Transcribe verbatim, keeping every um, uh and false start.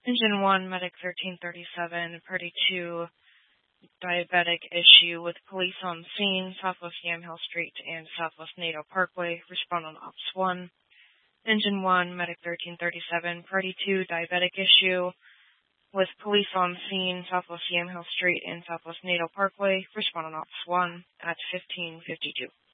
Engine one, Medic thirteen thirty-seven, Party two, diabetic issue with police on scene, Southwest Yamhill Street and Southwest NATO Parkway. Respond on Ops one. Engine one, Medic thirteen thirty-seven, Party two, diabetic issue with police on scene, Southwest Yamhill Street and Southwest NATO Parkway. Respond on Ops one at fifteen fifty-two.